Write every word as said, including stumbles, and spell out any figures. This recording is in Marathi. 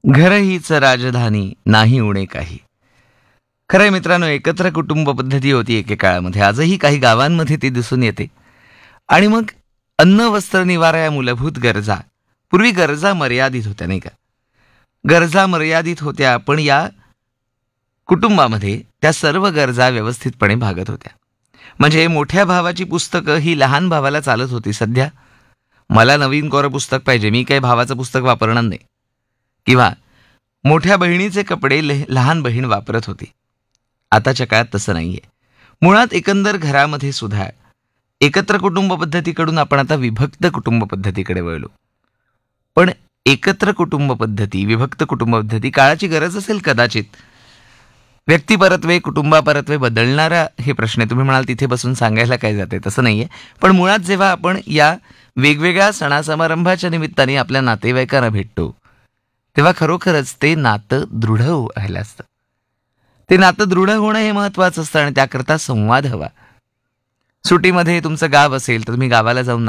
घर हीच राजधानी नाही उणे काही. खरंय मित्रांनो, एकत्र कुटुंब पद्धती होती एके काळामध्ये. आजही काही गावांमध्ये ती दिसून येते. आणि मग अन्न, वस्त्र, निवारा या मूलभूत गरजा, पूर्वी गरजा मर्यादित होत्या नाही का? गरजा मर्यादित होत्या, पण या कुटुंबामध्ये त्या सर्व गरजा व्यवस्थितपणे भागत होत्या. म्हणजे मोठ्या भावाची पुस्तकं ही लहान भावाला चालत होती. सध्या मला नवीन कोरं पुस्तक पाहिजे, मी काही भावाचं पुस्तक वापरणार नाही. किंवा मोठ्या बहिणीचे कपडे लह- लहान बहीण वापरत होती. आताच्या काळात तसं नाहीये. मुळात एकंदर घरामध्ये सुद्धा एकत्र कुटुंब पद्धतीकडून आपण आता विभक्त कुटुंब पद्धतीकडे वळलो. पण एकत्र कुटुंब पद्धती, विभक्त कुटुंब पद्धती काळाची गरज असेल कदाचित. व्यक्ती परत्वे, कुटुंबा परत्वे बदलणारा हे प्रश्न आहे. तुम्ही म्हणाल तिथे बसून सांगायला काय जाते, तसं नाहीये. पण मुळात जेव्हा आपण या वेगवेगळ्या सणासमारंभाच्या निमित्ताने आपल्या नातेवाईकांना भेटतो, तेव्हा खरोखरच ते नातं दृढ व्हायला असतं. ते नातं दृढ होणं हे महत्वाचं असतं आणि त्याकरता संवाद हवा. सुट्टीमध्ये तुमचं गाव असेल तर तुम्ही गावाला जाऊन